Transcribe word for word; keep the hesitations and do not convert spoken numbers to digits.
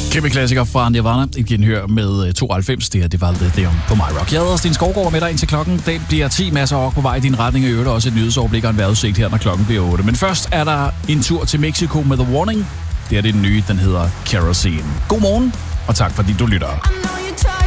Kæmpe klassiker fra Nirvana. Et genhør med tooghalvfems. Det her, det var The Theon på My Rock. Jeg hedder Sten Skovgaard med dig indtil klokken. Den bliver ti, masser af rock på vej i din retning. Og i øvrigt også et nyhedsoverblik og en vejrudsigt her, når klokken bliver otte. Men først er der en tur til Mexico med The Warning. Det er det den nye, den hedder Kerosene. God morgen, og tak fordi du lytter.